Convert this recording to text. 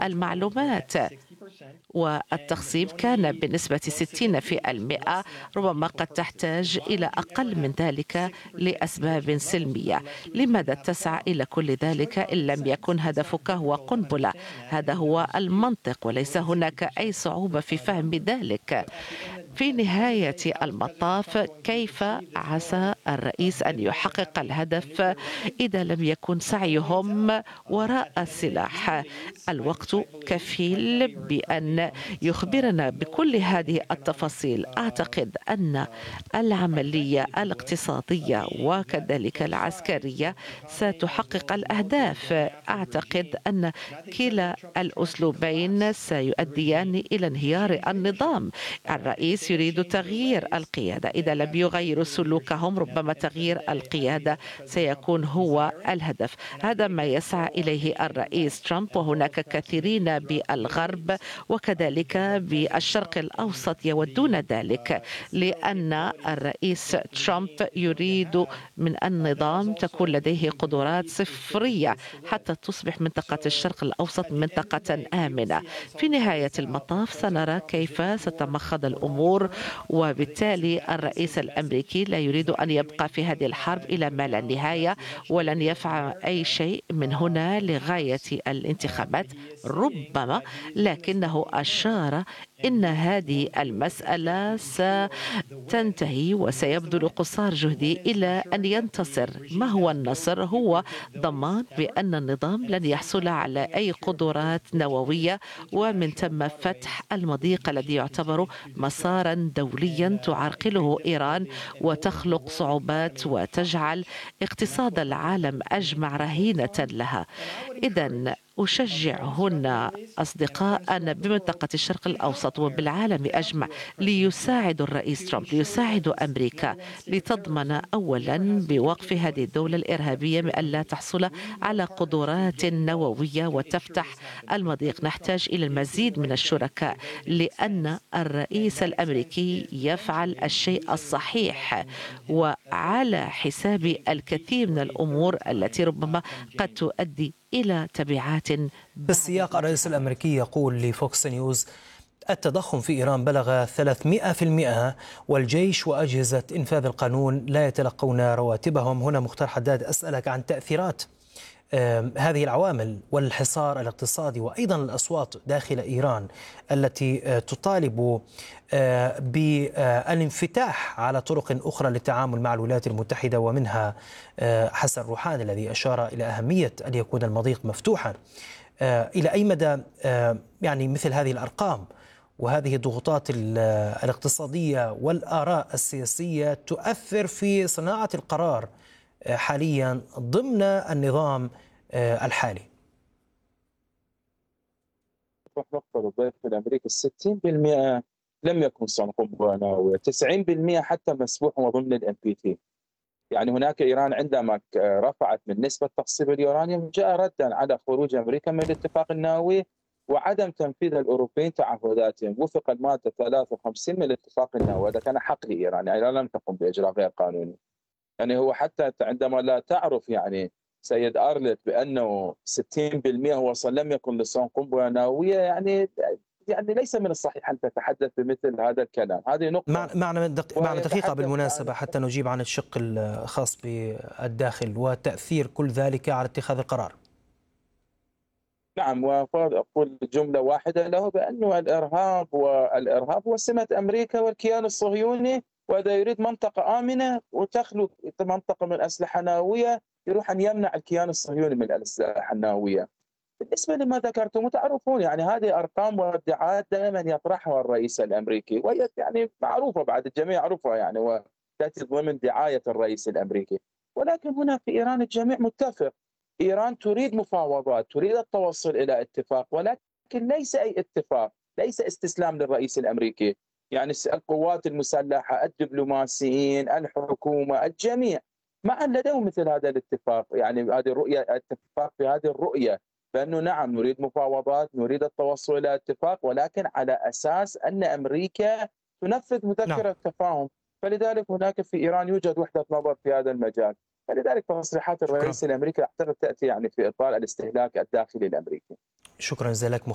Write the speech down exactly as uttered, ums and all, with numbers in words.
المعلومات، والتخصيب كان بنسبة ستين في المئة، ربما قد تحتاج إلى أقل من ذلك لأسباب سلمية. لماذا تسعى إلى كل ذلك إن لم يكن هدفك هو قنبلة؟ هذا هو المنطق، وليس هناك أي صعوبة في فهم ذلك. في نهاية المطاف، كيف عسى الرئيس أن يحقق الهدف إذا لم يكن سعيهم وراء السلاح؟ الوقت كفيل بأن يخبرنا بكل هذه التفاصيل. أعتقد أن العملية الاقتصادية وكذلك العسكرية ستحقق الأهداف. أعتقد أن كلا الأسلوبين سيؤديان إلى انهيار النظام. الرئيس يريد تغيير القيادة، إذا لم يغيروا سلوكهم ربما تغيير القيادة سيكون هو الهدف. هذا ما يسعى إليه الرئيس ترامب، وهناك كثيرين بالغرب وكذلك بالشرق الأوسط يودون ذلك، لأن الرئيس ترامب يريد من النظام تكون لديه قدرات صفرية حتى تصبح منطقة الشرق الأوسط منطقة آمنة. في نهاية المطاف سنرى كيف ستمخض الأمور، وبالتالي الرئيس الأمريكي لا يريد أن يبقى في هذه الحرب إلى ما لا نهاية، ولن يفعل أي شيء من هنا لغاية الانتخابات ربما، لكنه أشار إن هذه المسألة ستنتهي وسيبذل قصارى جهده إلى أن ينتصر. ما هو النصر؟ هو ضمان بأن النظام لن يحصل على أي قدرات نووية، ومن ثم فتح المضيق الذي يعتبر مسارا دوليا تعرقله إيران وتخلق صعوبات وتجعل اقتصاد العالم أجمع رهينة لها. إذن أشجع هنا أصدقائنا بمنطقة الشرق الأوسط وبالعالم أجمع ليساعدوا الرئيس ترامب، ليساعدوا أمريكا لتضمن أولا بوقف هذه الدولة الإرهابية من أن لا تحصل على قدرات نووية وتفتح المضيق. نحتاج إلى المزيد من الشركاء، لأن الرئيس الأمريكي يفعل الشيء الصحيح وعلى حساب الكثير من الأمور التي ربما قد تؤدي إلى تبعات. بالسياق الرئيس الأمريكي يقول لفوكس نيوز التضخم في إيران بلغ ثلاثمئة بالمئة والجيش وأجهزة إنفاذ القانون لا يتلقون رواتبهم. هنا مختار حداد أسألك عن تأثيرات هذه العوامل والحصار الاقتصادي وأيضا الأصوات داخل إيران التي تطالب بالانفتاح على طرق أخرى للتعامل مع الولايات المتحدة، ومنها حسن روحاني الذي أشار إلى أهمية أن يكون المضيق مفتوحا. إلى أي مدى يعني مثل هذه الأرقام وهذه الضغوطات الاقتصادية والآراء السياسية تؤثر في صناعة القرار حاليا ضمن النظام الحالي؟ نقطة الضيف الأمريكي ستين بالمئة لم يكن صنع قنبلة نووية، تسعين بالمئة حتى مسموح ضمن الام بي تي. يعني هناك إيران عندما رفعت من نسبة تخصيب اليورانيوم جاء ردا على خروج أمريكا من الاتفاق النووي وعدم تنفيذ الأوروبيين تعهداتهم وفق المادة ثلاثة وخمسين من الاتفاق النووي. هذا كان حق لإيران، يعني لم تقم بإجراء غير قانوني. يعني هو حتى عندما لا تعرف يعني سيد أرلت بأنه ستين بالمئة هو لم يكن لصنع قنبلة نووية، يعني يعني ليس من الصحيح أن تتحدث بمثل هذا الكلام. هذه نقطة. معنى دق... معنى دقيقة بالمناسبة حتى نجيب عن الشق الخاص بالداخل وتأثير كل ذلك على اتخاذ القرار. نعم، وأقول جملة واحدة له بأنه الإرهاب والإرهاب هو سمة أمريكا والكيان الصهيوني، وإذا يريد منطقة آمنة وتخلو منطقة من الأسلحة النووية يروح أن يمنع الكيان الصهيوني من الأسلحة النووية. بالنسبة لما ذكرتم تعرفون يعني هذه أرقام وادعاءات دائما يطرحها الرئيس الأمريكي، وهي يعني معروفة بعد الجميع يعرفها يعني، وتأتي ضمن دعاية الرئيس الأمريكي. ولكن هنا في إيران الجميع متفق، إيران تريد مفاوضات، تريد التوصل إلى اتفاق، ولكن ليس أي اتفاق، ليس استسلام للرئيس الأمريكي. يعني القوات المسلحة، الدبلوماسيين، الحكومة، الجميع معا لديهم مثل هذا الاتفاق، يعني هذه الرؤية، الاتفاق في هذه الرؤية بأنه نعم نريد مفاوضات، نريد التوصل إلى اتفاق، ولكن على أساس أن أمريكا تنفذ مذكرة التفاهم. فلذلك هناك في إيران يوجد وحدة نظر في هذا المجال. فلذلك تصريحات الرئيس الأمريكي أعتقد تأتي يعني في إطار الاستهلاك الداخلي الأمريكي. شكرا جزيلا لك.